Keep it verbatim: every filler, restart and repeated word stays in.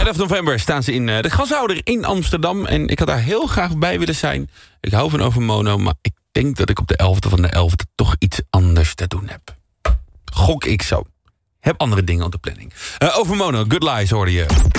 elf november staan ze in uh, de Gashouder in Amsterdam. En ik had daar heel graag bij willen zijn. Ik hou van Overmono, maar ik denk dat ik op de elfde van de elfde toch iets anders te doen heb. Gok ik zo. Heb andere dingen op de planning. Uh, Overmono, Good Lies hoorde je.